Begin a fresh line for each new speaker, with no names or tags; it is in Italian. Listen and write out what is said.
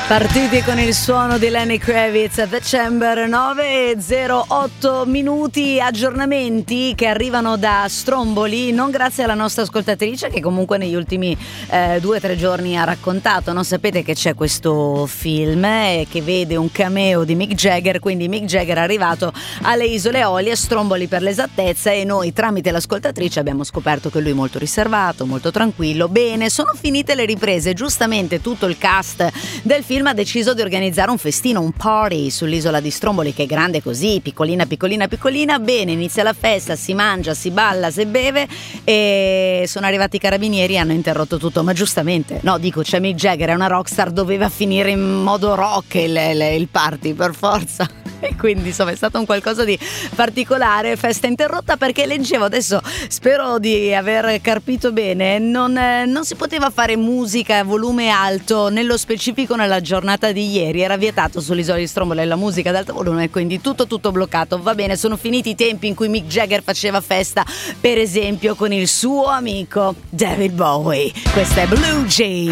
Partiti con il suono di Lenny Kravitz, December, 9:08 minuti, aggiornamenti che arrivano da Stromboli, non grazie alla nostra ascoltatrice che comunque negli ultimi 2 o 3 giorni ha raccontato, no? Sapete che c'è questo film che vede un cameo di Mick Jagger, quindi Mick Jagger è arrivato alle Isole Eolie, Stromboli per l'esattezza, e noi tramite l'ascoltatrice abbiamo scoperto che lui è molto riservato, molto tranquillo. Bene, sono finite le riprese, giustamente tutto il cast del film ha deciso di organizzare un festino, un party sull'isola di Stromboli, che è grande così, piccolina piccolina piccolina. Bene, inizia la festa, si mangia, si balla, si beve, e sono arrivati i carabinieri e hanno interrotto tutto, ma giustamente, no, dico, c'è Mick Jagger, è una rockstar, doveva finire in modo rock il party per forza. E quindi insomma è stato un qualcosa di particolare, festa interrotta perché leggevo, adesso spero di aver capito bene, non si poteva fare musica a volume alto, nello specifico nella giornata di ieri era vietato sull'isola di Stromboli la musica ad alto volume, e quindi tutto bloccato. Va bene, sono finiti i tempi in cui Mick Jagger faceva festa per esempio con il suo amico David Bowie. Questa è Blue Jay.